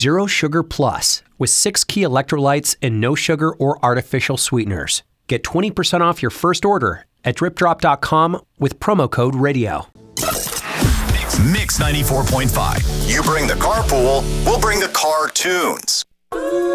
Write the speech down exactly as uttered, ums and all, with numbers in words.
Zero Sugar Plus with six key electrolytes and no sugar or artificial sweeteners. Get twenty percent off your first order at drip drop dot com with promo code radio. Mix ninety-four point five. You bring the carpool, we'll bring the car tunes.